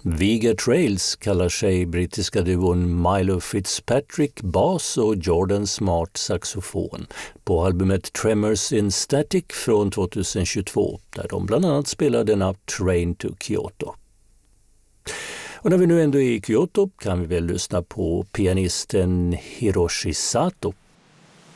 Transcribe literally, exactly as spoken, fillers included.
Vega Trails kallar sig brittiska duon Milo Fitzpatrick bas och Jordan Smart saxofon på albumet Tremors in Static från tjugohundratjugotvå där de bland annat spelar denna Train to Kyoto. Och när vi nu ändå är i Kyoto kan vi väl lyssna på pianisten Hiroshi Sato